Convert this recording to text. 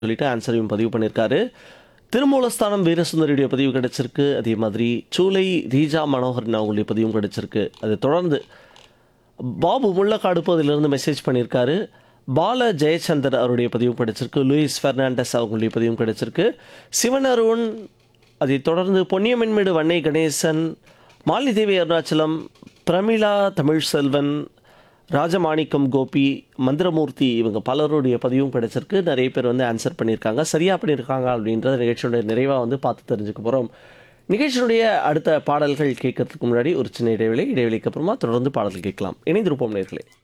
சொல்லிட்டு ஆன்சரையும் பதிவு பண்ணியிருக்காரு. திருமூலஸ்தானம் வீரசுந்தரியுடைய பதிவு கிடைச்சிருக்கு. அதே மாதிரி சூலை ரீஜா மனோகரன் அவங்களுடைய பதிவும் கிடைச்சிருக்கு. அதை தொடர்ந்து பாபு முள்ளக்காடு அதிலிருந்து மெசேஜ் பண்ணியிருக்காரு. பால ஜெயச்சந்தர் அவருடைய பதிவும் கிடைச்சிருக்கு. லூயிஸ் பெர்னாண்டஸ் அவங்களுடைய பதிவும் கிடைச்சிருக்கு. சிவன் அருண், அதை தொடர்ந்து பொன்னியமென்மேடு வன்னை கணேசன், மாலிதேவி அருணாச்சலம், பிரமிளா தமிழ்செல்வன், ராஜமாணிக்கம் கோபி, மந்திரமூர்த்தி, இவங்க பலருடைய பதிவும் கிடைச்சிருக்கு. நிறைய பேர் ஆன்சர் பண்ணியிருக்காங்க. சரியாக பண்ணியிருக்காங்க அப்படின்றத நிகழ்ச்சியுடைய நிறைவாக பார்த்து தெரிஞ்சுக்க போகிறோம். நிகழ்ச்சியினுடைய அடுத்த பாடல்கள் கேட்கறதுக்கு முன்னாடி ஒரு சின்ன இடைவெளிக்கு அப்புறமா தொடர்ந்து பாடல்கள் கேட்கலாம். இணைந்திருப்போம் நேர்களே.